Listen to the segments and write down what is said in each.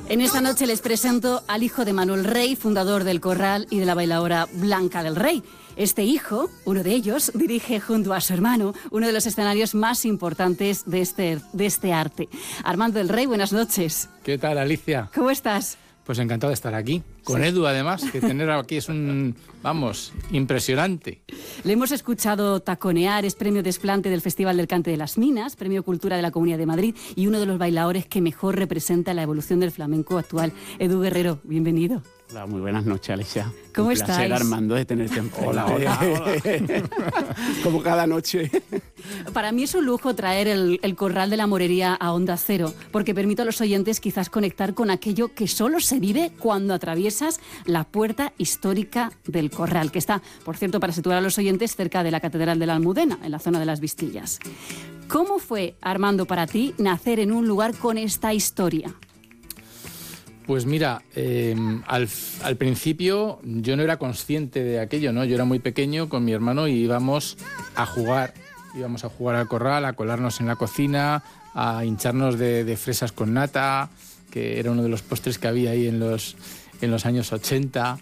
En esta noche les presento al hijo de Manuel Rey, fundador del Corral y de la bailaora Blanca del Rey. Este hijo, uno de ellos, dirige junto a su hermano uno de los escenarios más importantes de este arte. Armando del Rey, buenas noches. ¿Qué tal, Alicia? ¿Cómo estás? Pues encantado de estar aquí, con Edu además, que tener aquí es impresionante. Le hemos escuchado taconear, es premio desplante del Festival del Cante de las Minas, premio Cultura de la Comunidad de Madrid y uno de los bailaores que mejor representa la evolución del flamenco actual. Edu Guerrero, bienvenido. Hola, muy buenas noches, Alicia. ¿Cómo estáis? Un placer, Armando, de tenerte en Hola. Como cada noche. Para mí es un lujo traer el Corral de la Morería a Onda Cero, porque permite a los oyentes quizás conectar con aquello que solo se vive cuando atraviesas la puerta histórica del Corral, que está, por cierto, para situar a los oyentes, cerca de la Catedral de la Almudena, en la zona de las Vistillas. ¿Cómo fue, Armando, para ti nacer en un lugar con esta historia? Pues mira, al principio yo no era consciente de aquello, ¿no? Yo era muy pequeño con mi hermano y íbamos a jugar al corral, a colarnos en la cocina, a hincharnos de fresas con nata, que era uno de los postres que había ahí en los años 80.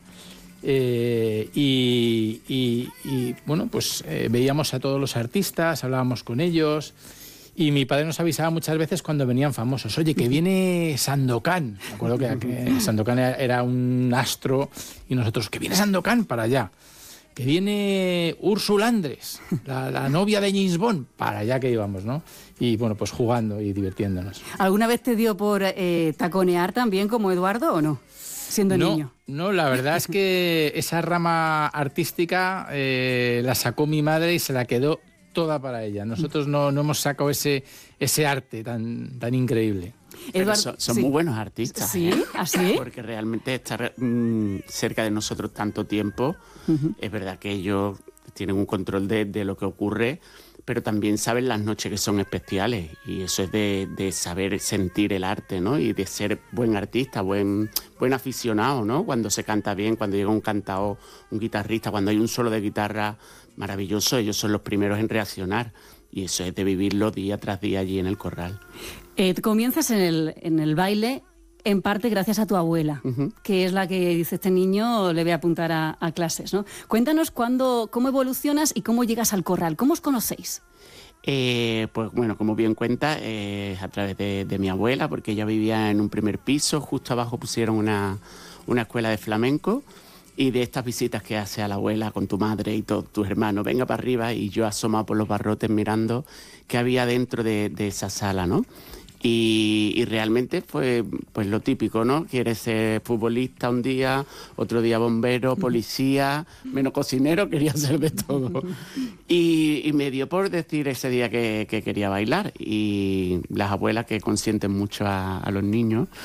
Bueno, pues veíamos a todos los artistas, hablábamos con ellos. Y mi padre nos avisaba muchas veces cuando venían famosos. Oye, que viene Sandokan. Me acuerdo que Sandokan era un astro y nosotros, que viene Sandokan para allá. Que viene Úrsula Andrés, la novia de James Bond, para allá que íbamos, ¿no? Y bueno, pues jugando y divirtiéndonos. ¿Alguna vez te dio por taconear también como Eduardo o no? Siendo niño. No, la verdad es que esa rama artística la sacó mi madre y se la quedó toda para ella. Nosotros no hemos sacado ese arte tan increíble. Eduardo, son muy buenos artistas. ¿Sí? ¿Así? Porque realmente estar cerca de nosotros tanto tiempo, es verdad que ellos tienen un control de lo que ocurre, pero también saben las noches que son especiales, y eso es de saber sentir el arte, ¿no? Y de ser buen artista, buen aficionado, ¿no? Cuando se canta bien, cuando llega un cantao, un guitarrista, cuando hay un solo de guitarra maravilloso, ellos son los primeros en reaccionar, y eso es de vivirlo día tras día allí en el Corral. Comienzas en el baile en parte gracias a tu abuela, que es la que dice, este niño le voy a apuntar a clases, ¿no? Cuéntanos cómo evolucionas y cómo llegas al Corral. ¿Cómo os conocéis? Pues bueno, como bien cuenta, a través de mi abuela, porque ella vivía en un primer piso, justo abajo pusieron una escuela de flamenco, y de estas visitas que hace a la abuela con tu madre y todos tus hermanos, venga para arriba, y yo asomado por los barrotes mirando qué había dentro de esa sala, ¿no? Y realmente fue pues lo típico, ¿no? Quieres ser futbolista un día, otro día bombero, policía, menos cocinero, quería ser de todo. Y me dio por decir ese día que quería bailar. Y las abuelas, que consienten mucho a los niños,